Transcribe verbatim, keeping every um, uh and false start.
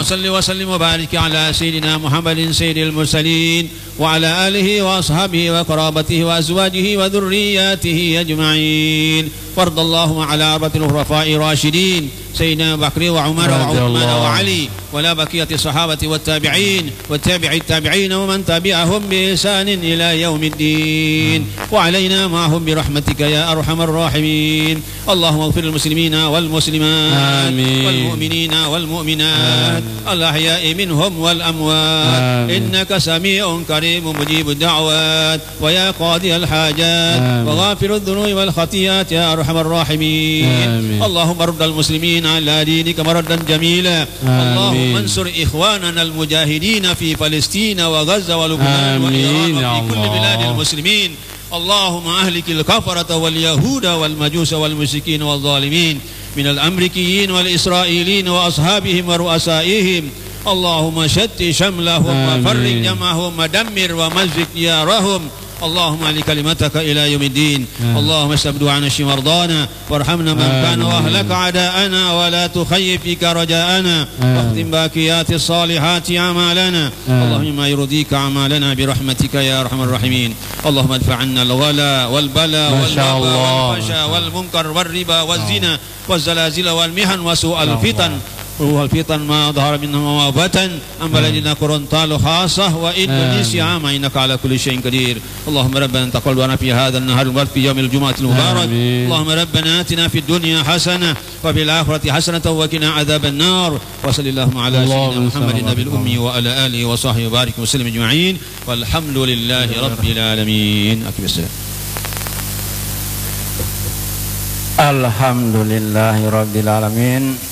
اللهم صل وسلم وبارك على سيدنا محمد سيد المرسلين وعلى آله وأصحابه وقرابته وأزواجه وذرياته أجمعين. وارض اللهم على أربعة الخلفاء الراشدين سيدنا بكر وعمر وعثمان وعلي ولا بقية الصحابة والتابعين والتابع التابعين ومن تبعهم بإحسان إلى يوم الدين وعلينا معهم برحمتك يا أرحم الراحمين. اللهم اغفر للمسلمين والمسلمات آمين. والمؤمنين والمؤمنات الأحياء منهم والأموات آمين. إنك سميع قريب مجيب الدعوات ويا قاضي الحاجات آمين. وغافر الذنوب والخطيئات يا أرحم الراحمين آمين. اللهم رد المسلمين على دينك مردا جميلا آمين. اللهم انصر إخواننا المجاهدين في فلسطين وغزة ولبنان وإيران وفي كل بلاد المسلمين. اللهم أهلك الكفرة واليهود والمجوس والمشركين والظالمين من الأمريكيين والإسرائيليين وأصحابهم ورؤسائهم. اللهم شتت شملهم وفرق جمعهم ودمر ومزق ديارهم. اللهم علي كلمتك إلى يوم الدين. آه. اللهم استبدو عن اشف مرضانا وارحمنا من آه. كان واهلك عداءنا ولا تخيب فيك رجاءنا آه. واختم باقيات الصالحات أعمالنا آه. اللهم ما يرضيك أعمالنا برحمتك يا أرحم الراحمين. اللهم ادفع عنا الغلا والبلاء والوباء والفحشاء والمنكر والربا والزنا والزلازل والمحن وسوء الفتن وهو الفتن ما ظهر منها وما بطن أم بلدنا قرنطال خاصة وإندونيسيا عامة إنك على كل شيء قدير. اللهم ربنا تقبل في هذا النهار المبارك في يوم الجمعة المبارك. اللهم ربنا آتنا في الدنيا حسنة وفي الآخرة حسنة وقنا عذاب النار. وصلى اللهم على سيدنا محمد النبي الأمي وعلى آله وصحبه وبارك وسلم أجمعين والحمد لله رب العالمين. أكبر السلام. الحمد لله رب العالمين.